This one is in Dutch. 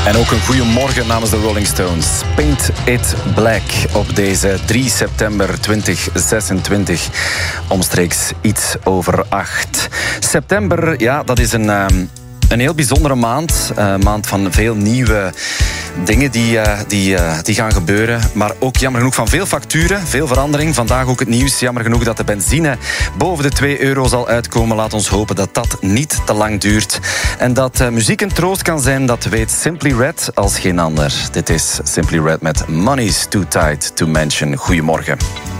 En ook een goede morgen namens de Rolling Stones. Paint It Black op deze 3 september 2026. Omstreeks iets over 8. September, ja, dat is een heel bijzondere maand. Een maand van veel nieuwe dingen die gaan gebeuren. Maar ook jammer genoeg van veel facturen, veel verandering. Vandaag ook het nieuws. Jammer genoeg dat de benzine boven de €2 zal uitkomen. Laat ons hopen dat dat niet te lang duurt. En dat muziek een troost kan zijn, dat weet Simply Red als geen ander. Dit is Simply Red met Money's Too Tight to Mention. Goedemorgen.